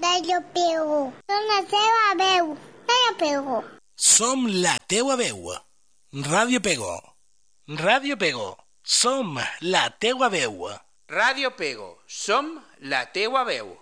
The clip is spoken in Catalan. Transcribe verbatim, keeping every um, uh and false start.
Radio Pego. Som la teva veu. Radio Pego. Som la teua veu. Radio Pego. Radio Pego. Som la teua veu. Radio Pego. Som la teua veu.